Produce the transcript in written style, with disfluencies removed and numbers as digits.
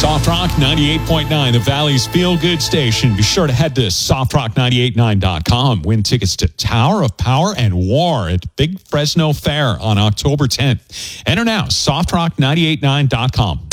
Soft Rock 98.9, the Valley's feel-good station. Be sure to head to softrock989.com. Win tickets to Tower of Power and War at Big Fresno Fair on October 10th. Enter now, softrock989.com.